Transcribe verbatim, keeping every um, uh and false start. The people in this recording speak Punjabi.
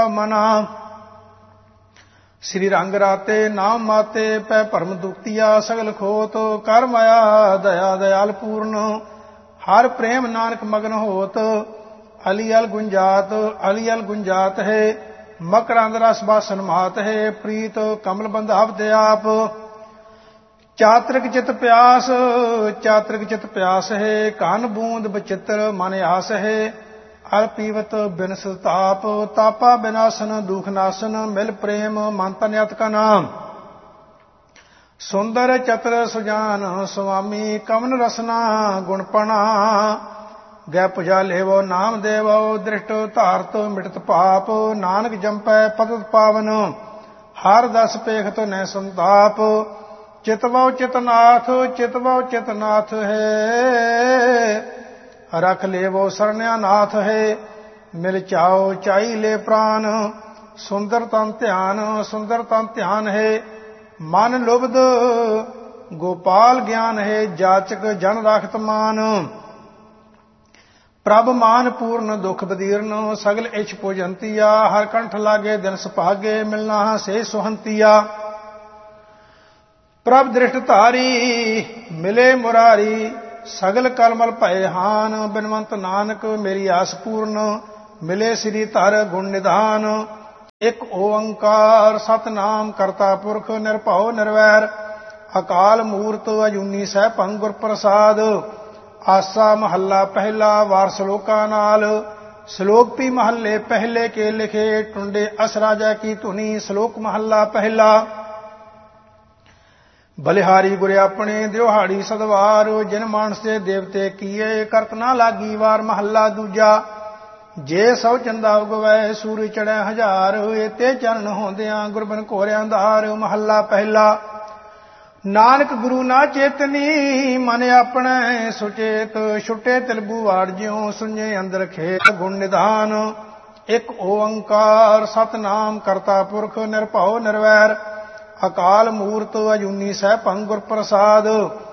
ਮਨਾ। ਸ੍ਰੀ ਰੰਗ ਰਾਤੇ ਨਾਮ ਮਾਤੇ ਪੈ ਭਰਮ ਦੁਖਤੀਆ ਸਗਲ ਖੋਤ। ਕਰ ਮਾਇਆ ਦਇਆ ਦਇਆਲ ਪੂਰਨ ਹਰ ਪ੍ਰੇਮ ਨਾਨਕ ਮਗਨ ਹੋਤ। ਅਲੀ ਅਲ ਗੁੰਜਾਤ ਅਲੀ ਅਲ ਗੁੰਜਾਤ ਹੈ ਮਕਰੰਦ ਰਸ ਬਾਸਨ ਮਾਤ ਹੈ। ਪ੍ਰੀਤ ਕਮਲ ਬੰਧਾਵ ਤੇ ਆਪ ਚਾਤਰਿਕ ਚਿਤ ਪਿਆਸ ਚਾਤਰਿਕ ਚਿਤ ਪਿਆਸ ਹੈ। ਕਨ ਬੂੰਦ ਬਚਿੱਤਰ ਮਨ ਆਸ ਹੈ। ਅਲ ਪੀਵਤ ਬਿਨ ਸੰਤਾਪ ਤਾਪਾ ਬਿਨਾਸਨ ਦੁਖ ਨਾਸਨ। ਮਿਲ ਪ੍ਰੇਮ ਮਨ ਤਨ ਅਤ ਕਾ ਨਾਮ ਸੁੰਦਰ ਚਤਰ ਸੁਜਾਨ ਸੁਆਮੀ। ਕਵਨ ਰਸਨਾ ਗੁਣਪਣਾ ਗੈ ਪੁਜਾ ਲੇਵੋ ਨਾਮ ਦੇਵੋ। ਦ੍ਰਿਸ਼ਟ ਧਾਰਤ ਮਿਟਤ ਪਾਪ ਨਾਨਕ ਜੰਪੈ ਪਤਿਤ ਪਾਵਨ। ਹਰ ਦਸ ਪੇਖਤ ਨੈ ਸੰਤਾਪ ਚਿਤਵੋ ਚਿਤਨਾਥ ਚਿਤਵੋ ਚਿਤਨਾਥ ਹੈ। ਰਖ ਲੇਵੋ ਸਰਣਿਆ ਨਾਥ ਹੈ। ਮਿਲ ਚਾਓ ਚਾਈ ਲੈ ਪ੍ਰਾਨ ਸੁੰਦਰ ਤਨ ਧਿਆਨ ਸੁੰਦਰ ਤਨ ਧਿਆਨ ਹੈ। ਮਨ ਲੁਬਧ ਗੋਪਾਲ ਗਿਆਨ ਹੈ। ਜਾਚਕ ਜਨ ਰਾਖਤ ਮਾਨ ਪ੍ਰਭ ਮਾਨ ਪੂਰਨ ਦੁਖ ਬਦੀਰਨ। ਸਗਲ ਇਛ ਪੂਜੰਤੀਆ ਹਰ ਕੰਠ ਲਾਗੇ ਦਿਨ ਸੁਭਾਗੇ। ਮਿਲਣਾ ਸੇ ਸੁਹੰਤੀਆ ਪ੍ਰਭ ਦ੍ਰਿਸ਼ਟ ਧਾਰੀ ਮਿਲੇ ਮੁਰਾਰੀ। ਸਗਲ ਕਲਮਲ ਭਏ ਹਾਨ ਬਿਨਵੰਤ ਨਾਨਕ ਮੇਰੀ ਆਸ ਪੂਰਨ। ਮਿਲੇ ਸ੍ਰੀ ਧਰ ਗੁਣ ਨਿਧਾਨ ਇੱਕ ਓੰਕਾਰ ਸਤਨਾਮ ਕਰਤਾ ਪੁਰਖ ਨਿਰਭਉ ਨਿਰਵੈਰ। ਅਕਾਲ ਮੂਰਤ ਅਜੂਨੀ ਸੈਭੰ ਗੁਰ ਪ੍ਰਸਾਦ। ਆਸਾ ਮਹੱਲਾ ਪਹਿਲਾ ਵਾਰ ਸ਼ਲੋਕਾਂ ਨਾਲ। ਸ਼ਲੋਕ ਪੀ ਮਹੱਲੇ ਪਹਿਲੇ ਕੇ ਲਿਖੇ ਟੁੰਡੇ ਅਸ ਰਾਜਾ ਕੀ ਧੁਨੀ। ਸ਼ਲੋਕ ਮਹੱਲਾ ਪਹਿਲਾ। ਬਲਿਹਾਰੀ ਗੁਰ ਆਪਣੇ ਦਿਵਹਾੜੀ ਸਦਵਾਰ। ਜਿਨ ਮਾਨਸ ਦੇ ਦੇਵਤੇ ਕੀਏ ਕਰਤ ਨਾ ਲਾਗੀ ਵਾਰ। ਮਹੱਲਾ ਦੂਜਾ। ਜੇ ਸਭ ਚੰਦਾ ਉਗਵੈ ਸੂਰਜ ਚੜ੍ਹੈ ਹਜ਼ਾਰ। ਏਤੇ ਚਰਨ ਹੁੰਦਿਆਂ ਗੁਰਬਨ ਘੋਰਿਆਂ ਧਾਰ। ਮਹੱਲਾ ਪਹਿਲਾ। ਨਾਨਕ ਗੁਰੂ ਨਾ ਚੇਤਨੀ ਮਨ ਆਪਣੇ ਸੁਚੇਤ। ਛੁੱਟੇ ਤਿਲਬੂ ਵਾੜ ਜਿਉ ਸੁਣੇ ਅੰਦਰ ਖੇਤ। ਗੁਣ ਨਿਧਾਨ ਇੱਕ ਓੰਕਾਰ ਸਤਨਾਮ ਕਰਤਾ ਪੁਰਖ ਨਿਰਭਉ ਨਿਰਵੈਰ। ਅਕਾਲ ਮੂਰਤ ਅਜੂਨੀ ਸੈਭੰ ਗੁਰ ਪ੍ਰਸਾਦ।